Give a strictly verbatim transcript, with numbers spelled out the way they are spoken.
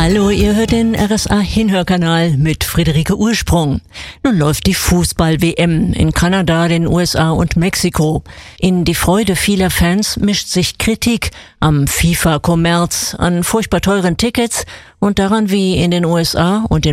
Hallo, ihr hört den R S A-Hinhörkanal mit Friederike Ursprung. Nun läuft die Fußball-W M in Kanada, den U S A und Mexiko. In die Freude vieler Fans mischt sich Kritik am FIFA-Kommerz, an furchtbar teuren Tickets und daran, wie in den U S A und in